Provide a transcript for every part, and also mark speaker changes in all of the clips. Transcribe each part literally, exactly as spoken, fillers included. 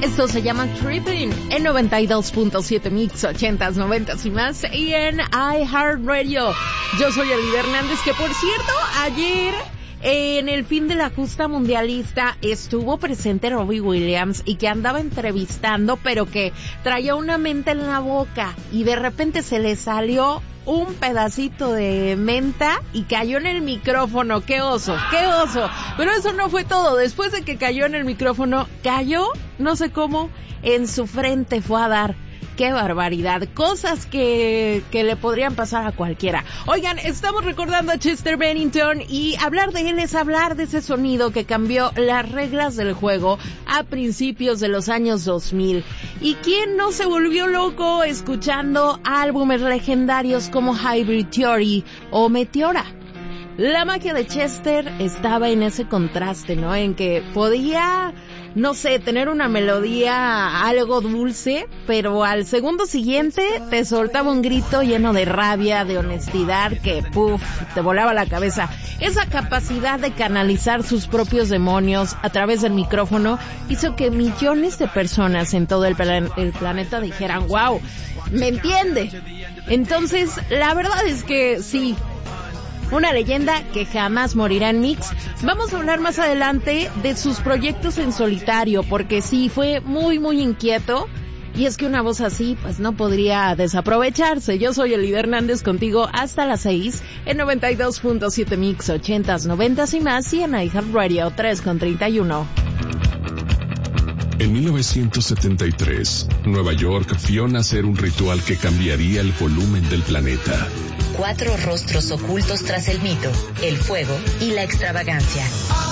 Speaker 1: Esto se llama Tripping en noventa y dos punto siete Mix, ochentas, noventas y más, y en iHeartRadio. Yo soy Elida Hernández, que por cierto, ayer en el fin de la justa mundialista estuvo presente Robbie Williams y que andaba entrevistando, pero que traía una menta en la boca y de repente se le salió un pedacito de menta y cayó en el micrófono. ¡Qué oso! ¡Qué oso! Pero eso no fue todo. Después de que cayó en el micrófono, cayó, no sé cómo, en su frente fue a dar. ¡Qué barbaridad! Cosas que, que le podrían pasar a cualquiera. Oigan, estamos recordando a Chester Bennington y hablar de él es hablar de ese sonido que cambió las reglas del juego a principios de los años dos mil. ¿Y quién no se volvió loco escuchando álbumes legendarios como Hybrid Theory o Meteora? La magia de Chester estaba en ese contraste, ¿no? En que podía, no sé, tener una melodía algo dulce, pero al segundo siguiente te soltaba un grito lleno de rabia, de honestidad, que puf, te volaba la cabeza. Esa capacidad de canalizar sus propios demonios a través del micrófono hizo que millones de personas en todo el, plan- el planeta dijeran, wow, ¿me entiende? Entonces, la verdad es que sí, una leyenda que jamás morirá en Mix. Vamos a hablar más adelante de sus proyectos en solitario, porque sí, fue muy, muy inquieto. Y es que una voz así, pues no podría desaprovecharse. Yo soy Elida Hernández, contigo hasta las seis, en noventa y dos punto siete Mix, ochentas, noventas y más, y en iHeartRadio tres con treinta y uno.
Speaker 2: En mil novecientos setenta y tres, Nueva York vio nacer un ritual que cambiaría el volumen del planeta.
Speaker 3: Cuatro rostros ocultos tras el mito, el fuego y la extravagancia.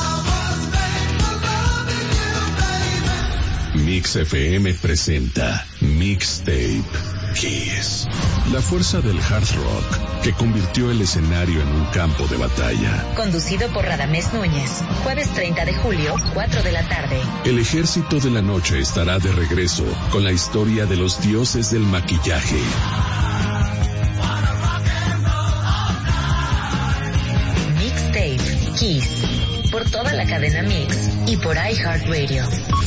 Speaker 2: Mix F M presenta Mixtape Kiss. La fuerza del hard rock que convirtió el escenario en un campo de batalla.
Speaker 3: Conducido por Radamés Núñez. Jueves treinta de julio, cuatro de la tarde.
Speaker 2: El ejército de la noche estará de regreso con la historia de los dioses del maquillaje.
Speaker 3: Mixtape Kiss. Por toda la cadena Mix y por iHeartRadio.